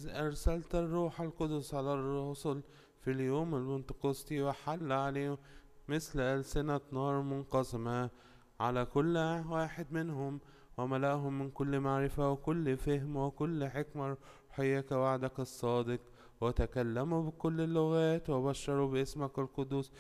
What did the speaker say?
إذ أرسلت الروح القدس على الرسل في اليوم البنتقسطي وحل عليهم مثل ألسنة نار منقسمة على كل واحد منهم، وملأهم من كل معرفة وكل فهم وكل حكمة روحية كوعدك الصادق، وتكلموا بكل اللغات وبشروا باسمك القدوس